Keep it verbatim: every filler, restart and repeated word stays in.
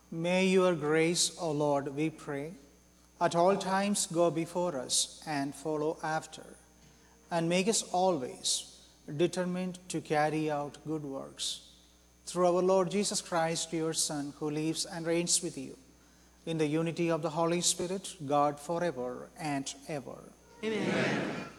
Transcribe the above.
May your grace, O Lord, we pray, at all times go before us and follow after, and make us always determined to carry out good works. Through our Lord Jesus Christ, your Son, who lives and reigns with you, in the unity of the Holy Spirit, God forever and ever. Amen.